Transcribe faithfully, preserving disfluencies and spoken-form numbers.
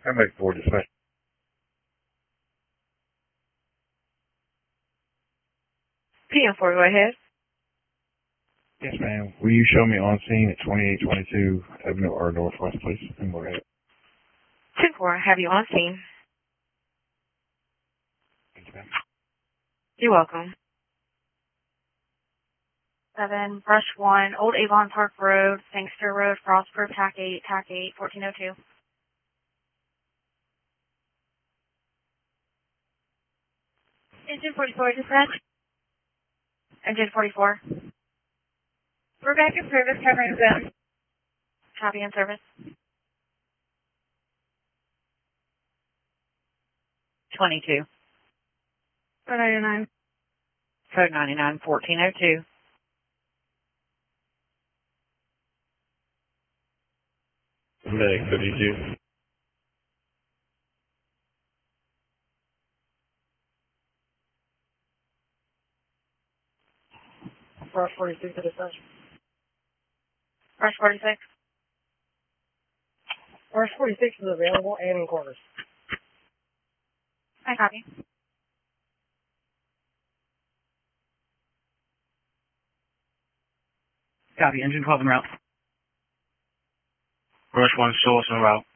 I make four dispatch. P M four, go ahead. Yes, ma'am. Will you show me on scene at twenty-eight twenty-two Avenue R Northwest, please? And we're at ten four, have you on scene. Thank you, ma'am. You're welcome. seven, Brush one, Old Avon Park Road, Sangster Road, Frostproof, T A C eight, T A C eight, fourteen oh two. Engine forty-four, dispatch. Engine forty-four. We're back in service, covering zone. Copy in service. twenty-two. four ninety-nine. Code ninety-nine, fourteen oh two. Medic fifty-two. Brush forty-six to dispatch. Brush forty-six. Brush forty-six is available and in quarters. I copy. Copy. Engine twelve en route. Rush one, show us en route.